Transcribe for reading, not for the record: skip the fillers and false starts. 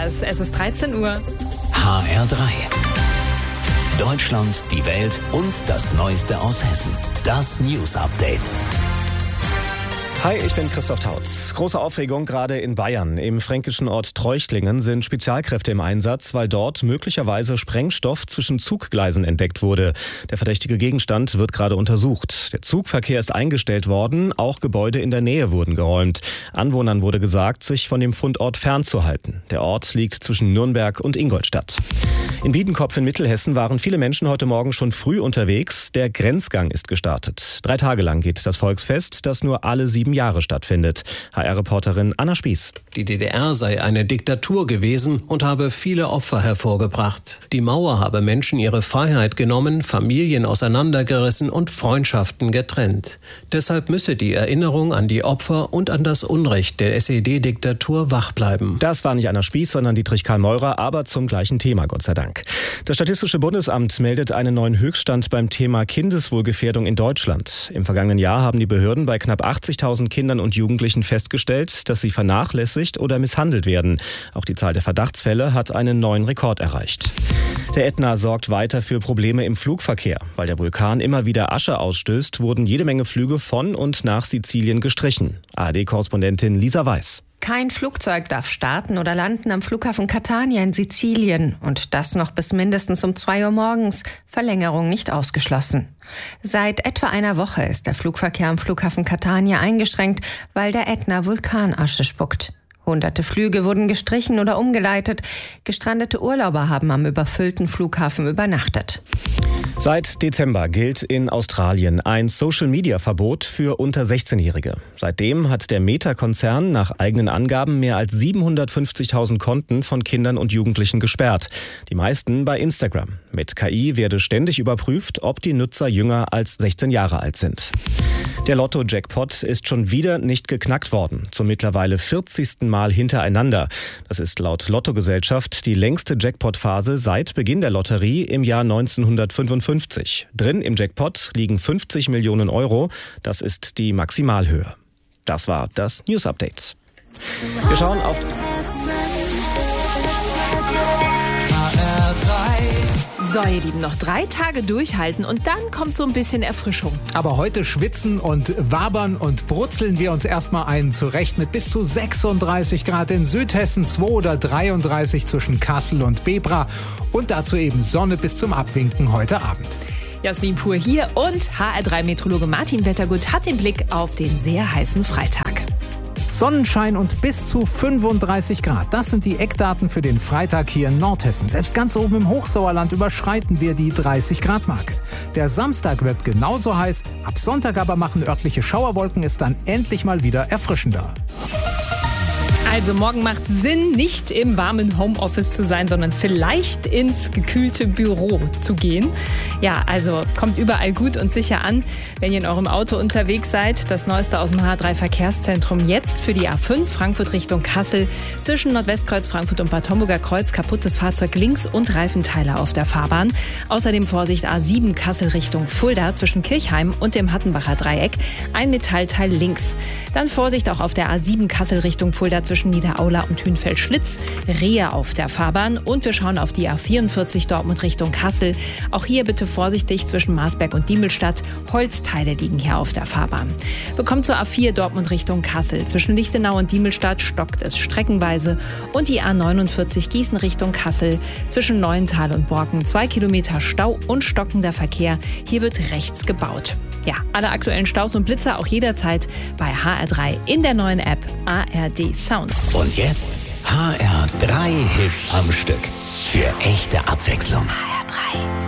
es. Es ist 13 Uhr. HR3. Deutschland, die Welt und das Neueste aus Hessen. Das News Update. Hi, ich bin Christoph Tautz. Große Aufregung gerade in Bayern. Im fränkischen Ort Treuchtlingen sind Spezialkräfte im Einsatz, weil dort möglicherweise Sprengstoff zwischen Zuggleisen entdeckt wurde. Der verdächtige Gegenstand wird gerade untersucht. Der Zugverkehr ist eingestellt worden, auch Gebäude in der Nähe wurden geräumt. Anwohnern wurde gesagt, sich von dem Fundort fernzuhalten. Der Ort liegt zwischen Nürnberg und Ingolstadt. In Biedenkopf in Mittelhessen waren viele Menschen heute Morgen schon früh unterwegs. Der Grenzgang ist gestartet. 3 Tage lang geht das Volksfest, das nur alle 7 Jahre stattfindet. HR-Reporterin Anna Spieß. Die DDR sei eine Diktatur gewesen und habe viele Opfer hervorgebracht. Die Mauer habe Menschen ihre Freiheit genommen, Familien auseinandergerissen und Freundschaften getrennt. Deshalb müsse die Erinnerung an die Opfer und an das Unrecht der SED-Diktatur wach bleiben. Das war nicht Anna Spieß, sondern Dietrich Karl Meurer, aber zum gleichen Thema, Gott sei Dank. Das Statistische Bundesamt meldet einen neuen Höchststand beim Thema Kindeswohlgefährdung in Deutschland. Im vergangenen Jahr haben die Behörden bei knapp 80.000 Kindern und Jugendlichen festgestellt, dass sie vernachlässigt oder misshandelt werden. Auch die Zahl der Verdachtsfälle hat einen neuen Rekord erreicht. Der Ätna sorgt weiter für Probleme im Flugverkehr. Weil der Vulkan immer wieder Asche ausstößt, wurden jede Menge Flüge von und nach Sizilien gestrichen. ARD-Korrespondentin Lisa Weiß. Kein Flugzeug darf starten oder landen am Flughafen Catania in Sizilien. Und das noch bis mindestens um 2 Uhr morgens. Verlängerung nicht ausgeschlossen. Seit etwa einer Woche ist der Flugverkehr am Flughafen Catania eingeschränkt, weil der Ätna Vulkanasche spuckt. Hunderte Flüge wurden gestrichen oder umgeleitet. Gestrandete Urlauber haben am überfüllten Flughafen übernachtet. Seit Dezember gilt in Australien ein Social-Media-Verbot für unter 16-Jährige. Seitdem hat der Meta-Konzern nach eigenen Angaben mehr als 750.000 Konten von Kindern und Jugendlichen gesperrt. Die meisten bei Instagram. Mit KI werde ständig überprüft, ob die Nutzer jünger als 16 Jahre alt sind. Der Lotto-Jackpot ist schon wieder nicht geknackt worden. Zum mittlerweile 40. Mal hintereinander. Das ist laut Lottogesellschaft die längste Jackpot-Phase seit Beginn der Lotterie im Jahr 1955. Drin im Jackpot liegen 50 Millionen Euro. Das ist die Maximalhöhe. Das war das News Update. Wir schauen auf... So, ihr Lieben, noch 3 Tage durchhalten und dann kommt so ein bisschen Erfrischung. Aber heute schwitzen und wabern und brutzeln wir uns erstmal einen zurecht mit bis zu 36 Grad in Südhessen, 2 oder 33 zwischen Kassel und Bebra und dazu eben Sonne bis zum Abwinken heute Abend. Jasmin Pur hier und HR3-Meteorologe Martin Wettergut hat den Blick auf den sehr heißen Freitag. Sonnenschein und bis zu 35 Grad. Das sind die Eckdaten für den Freitag hier in Nordhessen. Selbst ganz oben im Hochsauerland überschreiten wir die 30-Grad-Marke. Der Samstag wird genauso heiß. Ab Sonntag aber machen örtliche Schauerwolken es dann endlich mal wieder erfrischender. Also morgen macht Sinn, nicht im warmen Homeoffice zu sein, sondern vielleicht ins gekühlte Büro zu gehen. Ja, also kommt überall gut und sicher an, wenn ihr in eurem Auto unterwegs seid. Das Neueste aus dem H3-Verkehrszentrum jetzt für die A5 Frankfurt Richtung Kassel. Zwischen Nordwestkreuz Frankfurt und Bad Homburger Kreuz kaputtes Fahrzeug links und Reifenteile auf der Fahrbahn. Außerdem Vorsicht A7 Kassel Richtung Fulda zwischen Kirchheim und dem Hattenbacher Dreieck. Ein Metallteil links. Dann Vorsicht auch auf der A7 Kassel Richtung Fulda zwischen Niederaula und Hünfeld-Schlitz, Rehe auf der Fahrbahn und wir schauen auf die A44 Dortmund Richtung Kassel. Auch hier bitte vorsichtig zwischen Marsberg und Diemelstadt. Holzteile liegen hier auf der Fahrbahn. Wir kommen zur A4 Dortmund Richtung Kassel. Zwischen Lichtenau und Diemelstadt stockt es streckenweise und die A49 Gießen Richtung Kassel. Zwischen Neuental und Borken 2 Kilometer Stau und stockender Verkehr. Hier wird rechts gebaut. Ja, alle aktuellen Staus und Blitzer auch jederzeit bei HR3 in der neuen App ARD Sounds. Und jetzt HR3 Hits am Stück. Für echte Abwechslung. HR3.